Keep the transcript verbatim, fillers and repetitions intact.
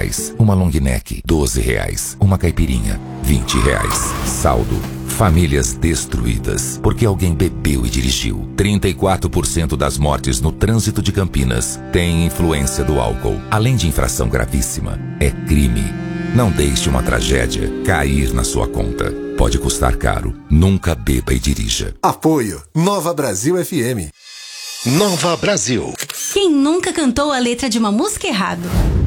reais. Uma long neck, doze reais. Uma caipirinha, vinte reais. Saldo. Famílias destruídas porque alguém bebeu e dirigiu. trinta e quatro por cento das mortes no trânsito de Campinas têm influência do álcool. Além de infração gravíssima, é crime. Não deixe uma tragédia cair na sua conta. Pode custar caro. Nunca beba e dirija. Apoio Nova Brasil F M. Nova Brasil. Quem nunca cantou a letra de uma música errado?